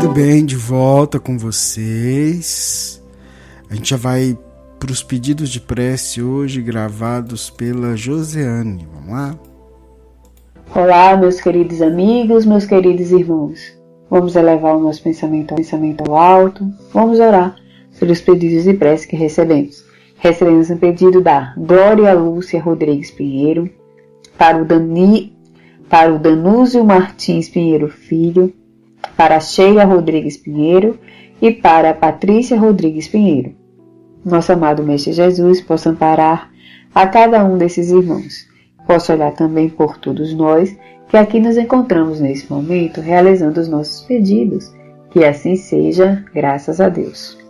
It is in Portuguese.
Tudo bem, de volta com vocês. A gente já vai para os pedidos de prece hoje gravados pela Josiane. Vamos lá? Olá, meus queridos amigos, meus queridos irmãos. Vamos elevar o nosso pensamento ao alto. Vamos orar pelos pedidos de prece que recebemos. Recebemos um pedido da Glória Lúcia Rodrigues Pinheiro, para o Danúzio Martins Pinheiro Filho, para a Sheila Rodrigues Pinheiro e para a Patrícia Rodrigues Pinheiro. Nosso amado Mestre Jesus possa amparar a cada um desses irmãos. Possa olhar também por todos nós que aqui nos encontramos nesse momento realizando os nossos pedidos. Que assim seja, graças a Deus.